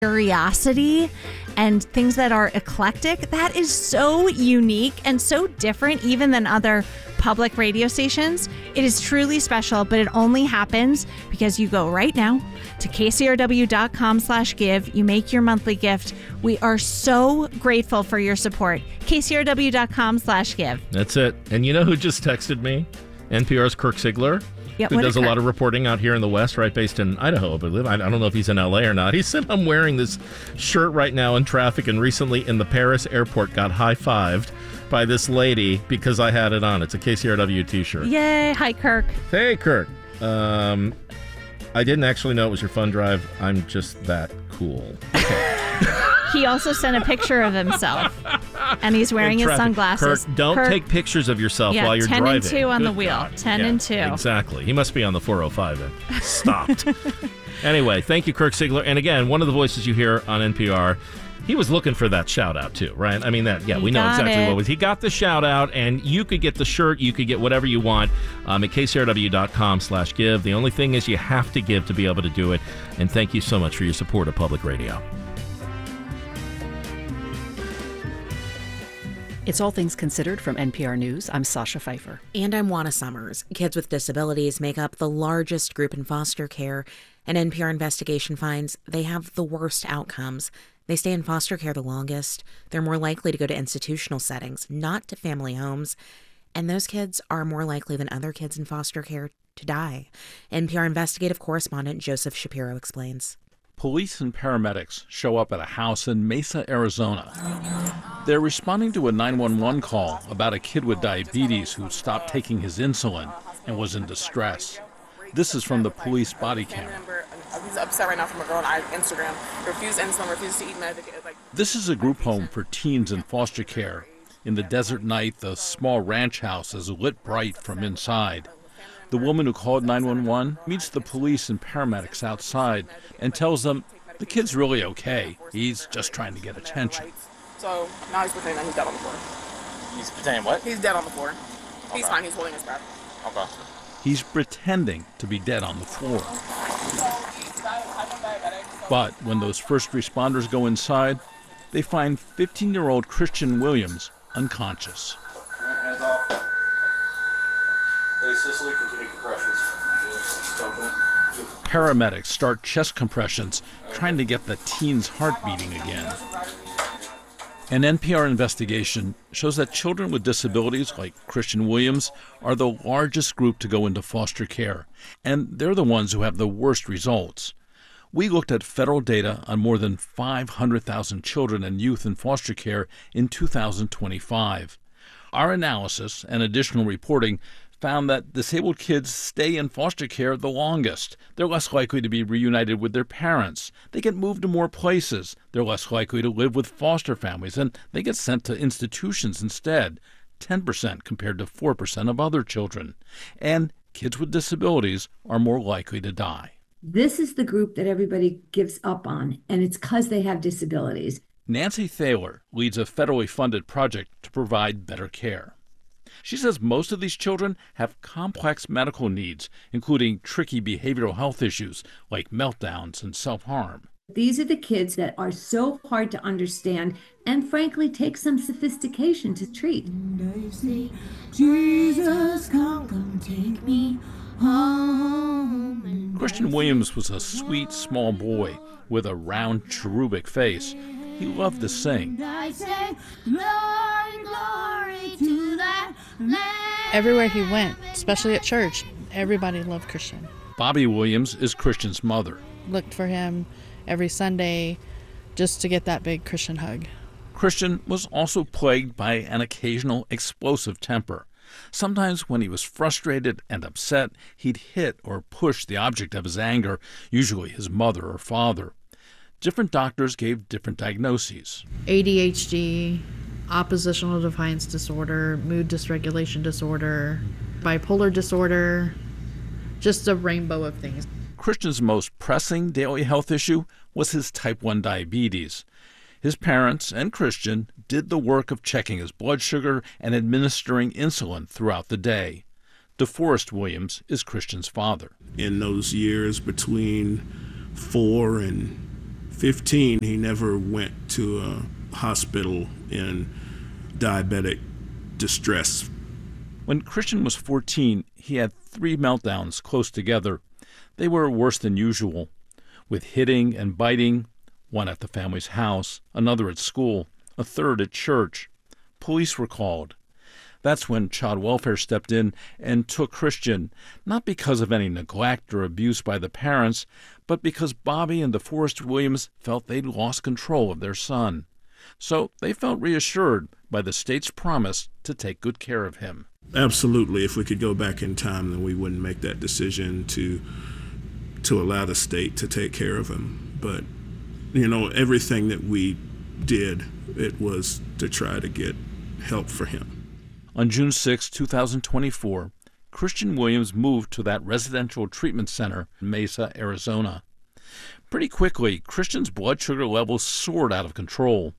curiosity and things that are eclectic, that is so unique and so different even than other public radio stations. It is truly special, but it only happens because you go right now to kcrw.com/give. You make your monthly gift. We are so grateful for your support. kcrw.com/give. That's it. And you know who just texted me? NPR's Kirk Siegler. Yep, who does a lot of reporting out here in the West, right, based in Idaho, I believe. I don't know if he's in L.A. or not. He said, I'm wearing this shirt right now in traffic, and recently in the Paris airport got high-fived by this lady because I had it on. It's a KCRW T-shirt. Yay. Hi, Kirk. Hey, Kirk. I didn't actually know it was your fun drive. I'm just that cool. Okay. He also sent a picture of himself, and he's wearing his sunglasses. Kirk, don't take pictures of yourself while you're 10 driving. 10 and 2 on the wheel. God. 10 and 2. Exactly. He must be on the 405 then. Stopped. Anyway, thank you, Kirk Siegler. And again, one of the voices you hear on NPR, he was looking for that shout out too, right? I mean, we know exactly what it was. He got the shout out, and you could get the shirt, you could get whatever you want at kcrw.com/give. The only thing is you have to give to be able to do it. And thank you so much for your support of public radio. It's All Things Considered from NPR News. I'm Sasha Pfeiffer. And I'm Juana Summers. Kids with disabilities make up the largest group in foster care. An NPR investigation finds they have the worst outcomes. They stay in foster care the longest. They're more likely to go to institutional settings, not to family homes. And those kids are more likely than other kids in foster care to die. NPR investigative correspondent Joseph Shapiro explains. Police and paramedics show up at a house in Mesa, Arizona. They're responding to a 911 call about a kid with diabetes who stopped taking his insulin and was in distress. This is from the police body camera. He's upset right now from a girl on Instagram. Refused insulin, refused to eat medication. This is a group home for teens in foster care. In the desert night, the small ranch house is lit bright from inside. The woman who called 911 meets the police and paramedics outside and tells them the kid's really okay. He's just trying to get attention. So now he's pretending that he's dead on the floor. He's pretending what? He's dead on the floor. Okay. He's fine. He's holding his breath. Okay. He's pretending to be dead on the floor. But when those first responders go inside, they find 15-year-old Christian Williams unconscious. Hands off. Hey, Cicely, continue compressions. Paramedics start chest compressions, trying to get the teen's heart beating again. An NPR investigation shows that children with disabilities like Christian Williams are the largest group to go into foster care, and they're the ones who have the worst results. We looked at federal data on more than 500,000 children and youth in foster care in 2025. Our analysis and additional reporting found that disabled kids stay in foster care the longest. They're less likely to be reunited with their parents. They get moved to more places. They're less likely to live with foster families, and they get sent to institutions instead, 10% compared to 4% of other children. And kids with disabilities are more likely to die. This is the group that everybody gives up on, and it's because they have disabilities. Nancy Thaler leads a federally funded project to provide better care. She says most of these children have complex medical needs, including tricky behavioral health issues like meltdowns and self-harm. These are the kids that are so hard to understand and frankly take some sophistication to treat. Jesus, come take me home. Christian Williams was a sweet, small boy with a round, cherubic face. He loved to sing. Everywhere he went, especially at church, everybody loved Christian. Bobby Williams is Christian's mother. Looked for him every Sunday just to get that big Christian hug. Christian was also plagued by an occasional explosive temper. Sometimes when he was frustrated and upset, he'd hit or push the object of his anger, usually his mother or father. Different doctors gave different diagnoses. ADHD, oppositional defiance disorder, mood dysregulation disorder, bipolar disorder, just a rainbow of things. Christian's most pressing daily health issue was his type 1 diabetes. His parents and Christian did the work of checking his blood sugar and administering insulin throughout the day. DeForest Williams is Christian's father. In those years between 4 and 15, he never went to a hospital in diabetic distress. When Christian was 14, he had 3 meltdowns close together. They were worse than usual, with hitting and biting, one at the family's house, another at school, a third at church. Police were called. That's when child welfare stepped in and took Christian, not because of any neglect or abuse by the parents, but because Bobby and DeForest Williams felt they'd lost control of their son. So they felt reassured by the state's promise to take good care of him. Absolutely. If we could go back in time, then we wouldn't make that decision to allow the state to take care of him. But, everything that we did, it was to try to get help for him. On June 6, 2024, Christian Williams moved to that residential treatment center in Mesa, Arizona. Pretty quickly, Christian's blood sugar levels soared out of control.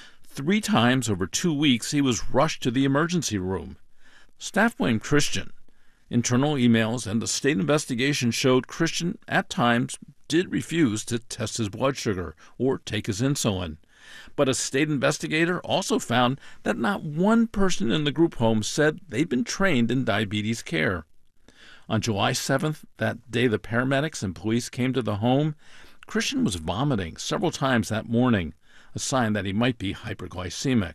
3 times over 2 weeks, he was rushed to the emergency room. Staff blamed Christian. Internal emails and the state investigation showed Christian, at times, did refuse to test his blood sugar or take his insulin. But a state investigator also found that not one person in the group home said they'd been trained in diabetes care. On July 7th, that day the paramedics and police came to the home, Christian was vomiting several times that morning, a sign that he might be hyperglycemic.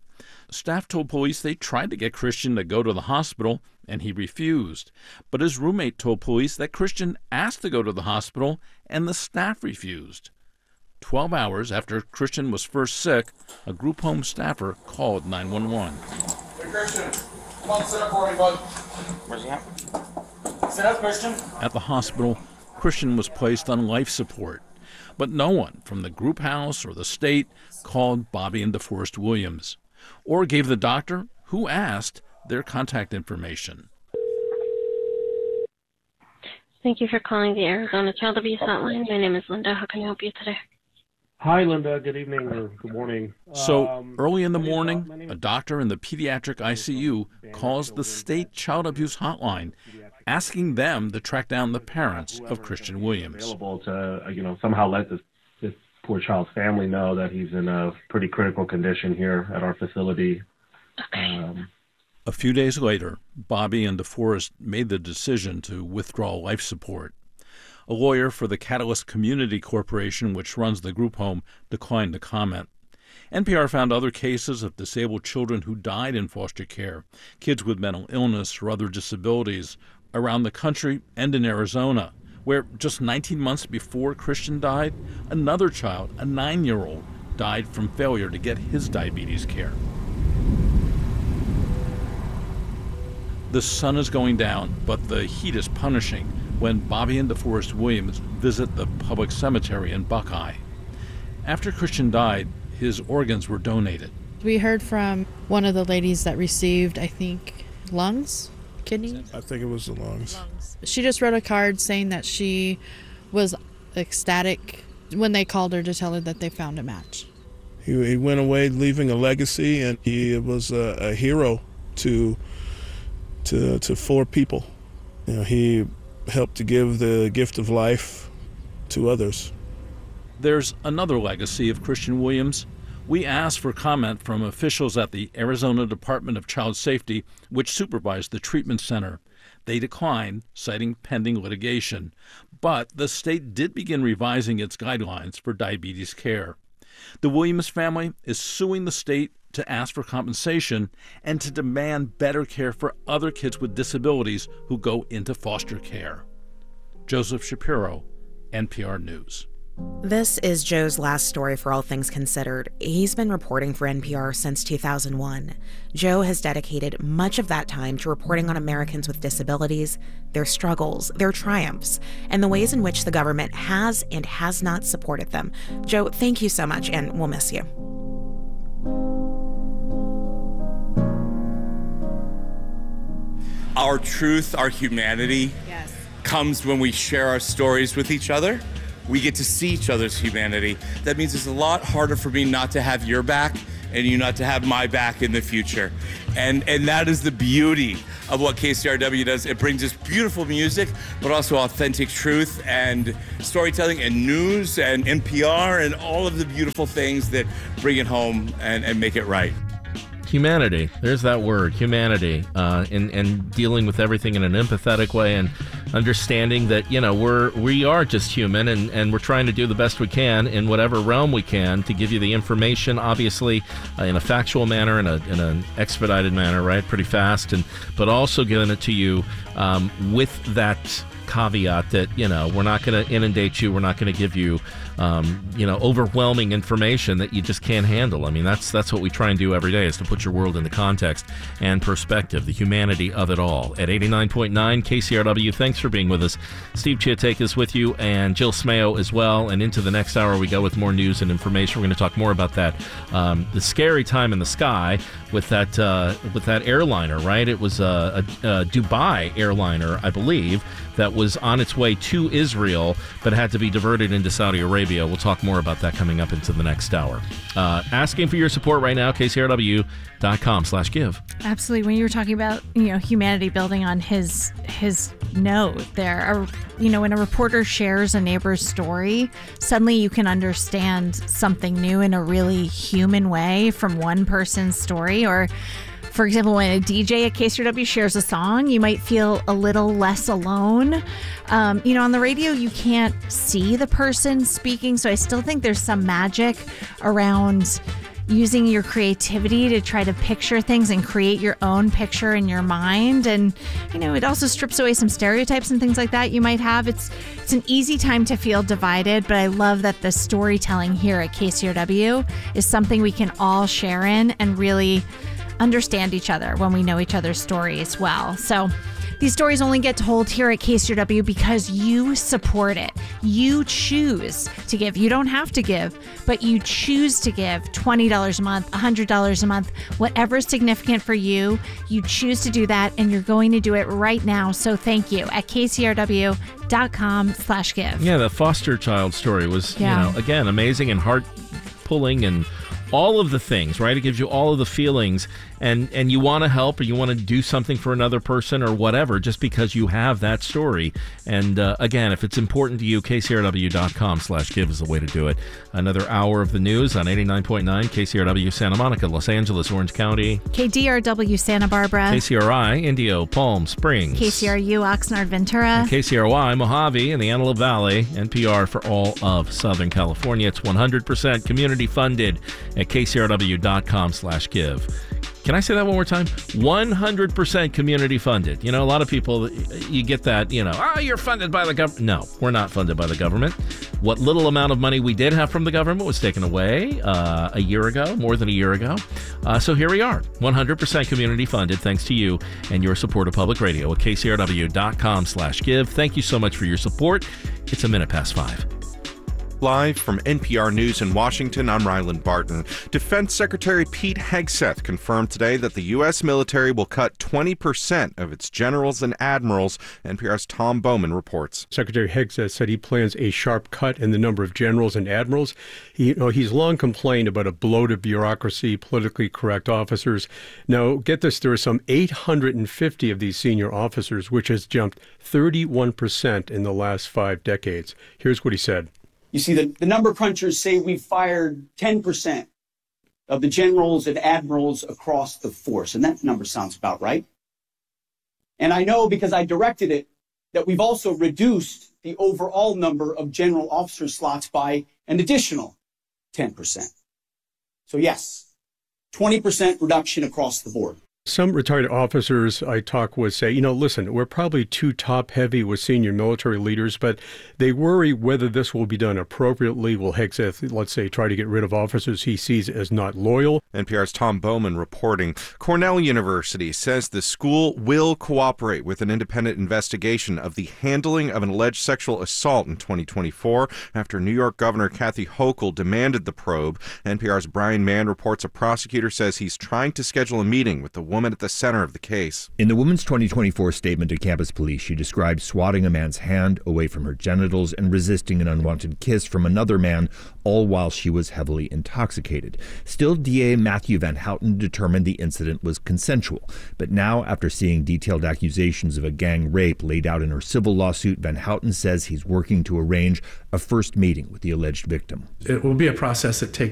Staff told police they tried to get Christian to go to the hospital, and he refused. But his roommate told police that Christian asked to go to the hospital, and the staff refused. 12 hours after Christian was first sick, a group home staffer called 911. Hey, Christian, come on, sit up for me, bud. Where's he at? Sit up, Christian. At the hospital, Christian was placed on life support, but no one from the group house or the state called Bobby and DeForest Williams, or gave the doctor, who asked, their contact information. Thank you for calling the Arizona Child Abuse Hotline. My name is Linda. How can I help you today? Hi, Linda. Good evening or good morning. So early in the morning, a doctor in the pediatric ICU calls the state child abuse hotline, asking them to track down the parents of Christian Williams. Available to, somehow let this poor child's family know that he's in a pretty critical condition here at our facility. Okay. A few days later, Bobby and DeForest made the decision to withdraw life support. A lawyer for the Catalyst Community Corporation, which runs the group home, declined to comment. NPR found other cases of disabled children who died in foster care, kids with mental illness or other disabilities, around the country and in Arizona, where just 19 months before Christian died, another child, a 9-year-old, died from failure to get his diabetes care. The sun is going down, but the heat is punishing when Bobby and DeForest Williams visit the public cemetery in Buckeye. After Christian died, his organs were donated. We heard from one of the ladies that received, I think, lungs, kidneys? I think it was the lungs. She just wrote a card saying that she was ecstatic when they called her to tell her that they found a match. He went away leaving a legacy, and he was a hero to 4 people. He helped to give the gift of life to others. There's another legacy of Christian Williams. We asked for comment from officials at the Arizona Department of Child Safety, which supervised the treatment center. They declined, citing pending litigation. But the state did begin revising its guidelines for diabetes care. The Williams family is suing the state to ask for compensation and to demand better care for other kids with disabilities who go into foster care. Joseph Shapiro, NPR News. This is Joe's last story for All Things Considered. He's been reporting for NPR since 2001. Joe has dedicated much of that time to reporting on Americans with disabilities, their struggles, their triumphs, and the ways in which the government has and has not supported them. Joe, thank you so much, and we'll miss you. Our truth, our humanity, comes when we share our stories with each other. We get to see each other's humanity. That means it's a lot harder for me not to have your back and you not to have my back in the future. And that is the beauty of what KCRW does. It brings us beautiful music, but also authentic truth and storytelling and news and NPR and all of the beautiful things that bring it home and make it right. Humanity. There's that word, humanity, and dealing with everything in an empathetic way and understanding that, we are just human and we're trying to do the best we can in whatever realm we can to give you the information, obviously, in a factual manner, in an expedited manner, right? Pretty fast, but also giving it to you with that caveat that, we're not going to inundate you. We're not going to give you, overwhelming information that you just can't handle. I mean, that's what we try and do every day, is to put your world into context and perspective, the humanity of it all. At 89.9 KCRW, thanks for being with us. Steve Chiatek is with you, and Jill Smayo as well. And into the next hour, we go with more news and information. We're going to talk more about that, the scary time in the sky with that airliner, right? It was a Dubai airliner, I believe, that was on its way to Israel, but had to be diverted into Saudi Arabia. We'll talk more about that coming up into the next hour. Asking for your support right now, kcrw.com/give. Absolutely. When you were talking about, humanity building on his note there, when a reporter shares a neighbor's story, suddenly you can understand something new in a really human way from one person's story. Or, for example, when a DJ at KCRW shares a song, you might feel a little less alone. On the radio, you can't see the person speaking, so I still think there's some magic around using your creativity to try to picture things and create your own picture in your mind. And, it also strips away some stereotypes and things like that you might have. It's an easy time to feel divided, but I love that the storytelling here at KCRW is something we can all share in and really understand each other when we know each other's stories well. So these stories only get told here at KCRW because you support it. You choose to give. You don't have to give, but you choose to give $20 a month, $100 a month, whatever is significant for you. You choose to do that, and you're going to do it right now. So thank you at kcrw.com/give. Yeah, the foster child story was, again, amazing and heart-pulling and all of the things, right? It gives you all of the feelings, and you want to help or you want to do something for another person or whatever just because you have that story. And again, if it's important to you, kcrw.com/give is the way to do it. Another hour of the news on 89.9 KCRW Santa Monica, Los Angeles, Orange County. KDRW Santa Barbara. KCRI Indio, Palm Springs. KCRU Oxnard Ventura. And KCRY Mojave in the Antelope Valley. NPR for all of Southern California. It's 100% community funded at kcrw.com/give. Can I say that one more time? 100% community funded. A lot of people, you get that, you're funded by the government. No, we're not funded by the government. What little amount of money we did have from the government was taken away a year ago, more than a year ago. So here we are, 100% community funded, thanks to you and your support of public radio at kcrw.com/give. Thank you so much for your support. It's 5:01. Live from NPR News in Washington, I'm Ryland Barton. Defense Secretary Pete Hegseth confirmed today that the U.S. military will cut 20% of its generals and admirals. NPR's Tom Bowman reports. Secretary Hegseth said he plans a sharp cut in the number of generals and admirals. He's long complained about a bloated bureaucracy, politically correct officers. Now, get this, there are some 850 of these senior officers, which has jumped 31% in the last 5 decades. Here's what he said. You see, the number crunchers say we've fired 10% of the generals and admirals across the force, and that number sounds about right. And I know, because I directed it, that we've also reduced the overall number of general officer slots by an additional 10%. So yes, 20% reduction across the board. Some retired officers I talk with say, listen, we're probably too top-heavy with senior military leaders, but they worry whether this will be done appropriately. Will Hegseth, let's say, try to get rid of officers he sees as not loyal? NPR's Tom Bowman reporting. Cornell University says the school will cooperate with an independent investigation of the handling of an alleged sexual assault in 2024 after New York Governor Kathy Hochul demanded the probe. NPR's Brian Mann reports a prosecutor says he's trying to schedule a meeting with the woman at the center of the case. In the woman's 2024 statement to campus police, she described swatting a man's hand away from her genitals and resisting an unwanted kiss from another man, all while she was heavily intoxicated. Still, DA Matthew Van Houten determined the incident was consensual. But now, after seeing detailed accusations of a gang rape laid out in her civil lawsuit, Van Houten says he's working to arrange a first meeting with the alleged victim. It will be a process that takes